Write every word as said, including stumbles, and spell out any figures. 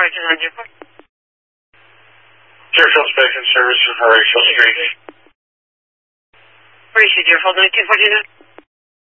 departure on Dearfield. Deerfield Station Service for Horatio Street. Horatio Deerfield, nineteen forty-nine.